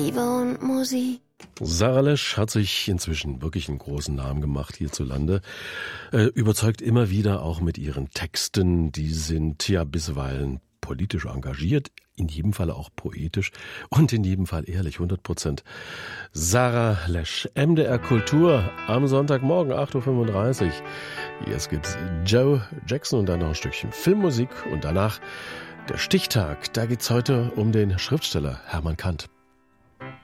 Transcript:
Liebe und Musik. Sarah Lesch hat sich inzwischen wirklich einen großen Namen gemacht hierzulande. Überzeugt immer wieder auch mit ihren Texten. Die sind ja bisweilen politisch engagiert, in jedem Fall auch poetisch und in jedem Fall ehrlich, 100%. Sarah Lesch, MDR Kultur am Sonntagmorgen, 8.35 Uhr. Jetzt gibt's Joe Jackson und dann noch ein Stückchen Filmmusik und danach der Stichtag. Da geht's heute um den Schriftsteller Hermann Kant.